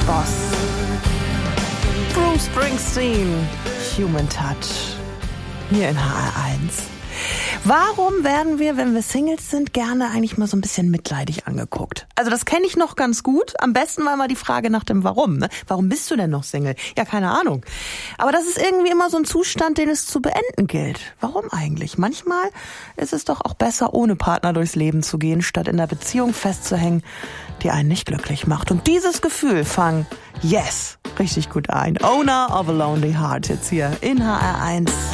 Boss. Bruce Springsteen, Human Touch. Hier in HR1. Warum werden wir, wenn wir Singles sind, gerne eigentlich mal so ein bisschen mitleidig angeguckt? Also das kenne ich noch ganz gut. Am besten war mal die Frage nach dem Warum. Ne? Warum bist du denn noch Single? Ja, keine Ahnung. Aber das ist irgendwie immer so ein Zustand, den es zu beenden gilt. Warum eigentlich? Manchmal ist es doch auch besser, ohne Partner durchs Leben zu gehen, statt in der Beziehung festzuhängen, die einen nicht glücklich macht. Und dieses Gefühl fangen, yes, richtig gut ein. Owner of a Lonely Heart jetzt hier in HR1.